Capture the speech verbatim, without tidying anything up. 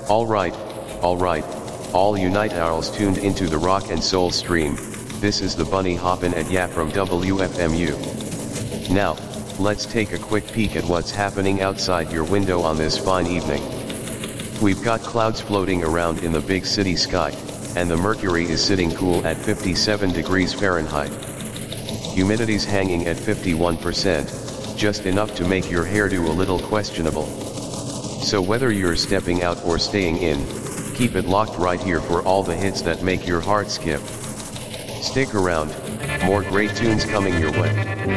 Alright, alright, all Unite Owls tuned into the rock and soul stream. This is the Bunny Hoppin' at Yap from W F M U. Now, let's take a quick peek at what's happening outside your window on this fine evening. We've got clouds floating around in the big city sky, and the mercury is sitting cool at fifty-seven degrees Fahrenheit. Humidity's hanging at fifty-one percent, just enough to make your hairdo a little questionable. So whether you're stepping out or staying in, keep it locked right here for all the hits that make your heart skip. Stick around, more great tunes coming your way.